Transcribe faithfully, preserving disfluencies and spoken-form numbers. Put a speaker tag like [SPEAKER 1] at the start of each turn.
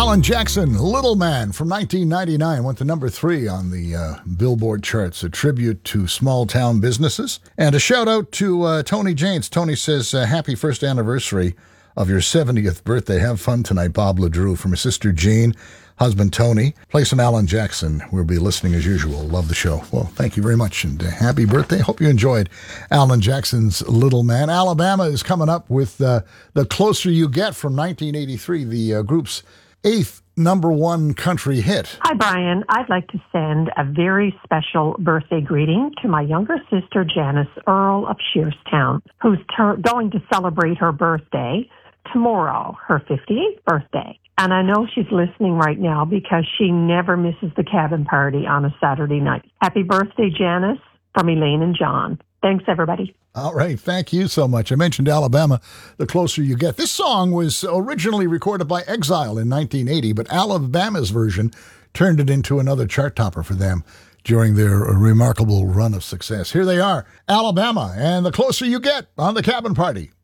[SPEAKER 1] Alan Jackson, Little Man, from nineteen ninety-nine, went to number three on the uh, Billboard charts, a tribute to small-town businesses. And a shout-out to uh, Tony Janes. Tony says, uh, happy first anniversary of your seventieth birthday. Have fun tonight, Bob LeDrew. From his sister Jean, husband Tony. Play some Alan Jackson. We'll be listening as usual. Love the show. Well, thank you very much, and uh, happy birthday. Hope you enjoyed Alan Jackson's Little Man. Alabama is coming up with uh, The Closer You Get from nineteen eighty-three, the uh, group's eighth number one country hit.
[SPEAKER 2] Hi, Brian. I'd like to send a very special birthday greeting to my younger sister, Janice Earl of Shearstown, who's ter- going to celebrate her birthday tomorrow, her fifty-eighth birthday. And I know she's listening right now because she never misses the cabin party on a Saturday night. Happy birthday, Janice, from Elaine and John. Thanks, everybody.
[SPEAKER 1] All right. Thank you so much. I mentioned Alabama, The Closer You Get. This song was originally recorded by Exile in nineteen eighty, but Alabama's version turned it into another chart topper for them during their remarkable run of success. Here they are, Alabama, and The Closer You Get on The Cabin Party.